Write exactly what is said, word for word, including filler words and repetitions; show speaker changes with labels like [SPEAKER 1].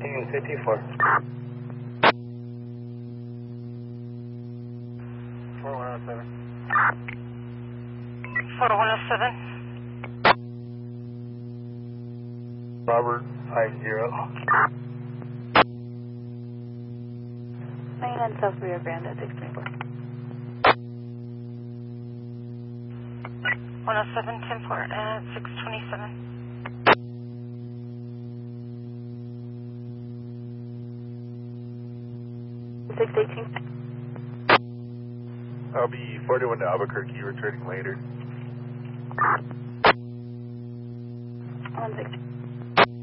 [SPEAKER 1] fifteen fifty-four. four one oh seven.
[SPEAKER 2] four one oh seven.
[SPEAKER 1] Robert five zero.
[SPEAKER 3] Main and South Rio Grande at six twenty-four.
[SPEAKER 2] one oh seven, ten four at six twenty-seven.
[SPEAKER 3] six eighteen.
[SPEAKER 1] I'll be forty-one to Albuquerque, returning later.
[SPEAKER 3] one sixty.